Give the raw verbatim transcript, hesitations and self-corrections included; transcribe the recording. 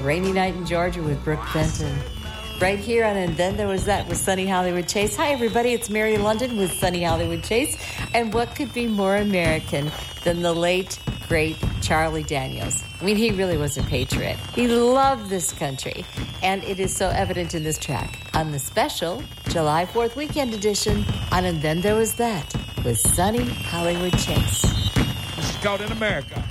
rainy night in Georgia with Brooke Benton. Right here on And Then There Was That with Sunny Hollywood Chase. Hi, everybody. It's Mary London with Sunny Hollywood Chase. And what could be more American than the late, great Charlie Daniels? I mean, he really was a patriot. He loved this country. And it is so evident in this track on the special July fourth weekend edition on And Then There Was That with Sunny Hollywood Chase. This is called In America.